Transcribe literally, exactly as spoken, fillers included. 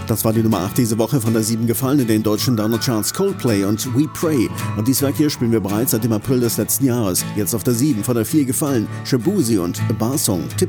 Das war die Nummer acht diese Woche, von der sieben gefallen in den deutschen Download-Charts Coldplay und We Pray. Und dieses Werk hier spielen wir bereits seit dem April des letzten Jahres. Jetzt auf der sieben, von der vier gefallen Shaboozey und A Bar Song. Tipp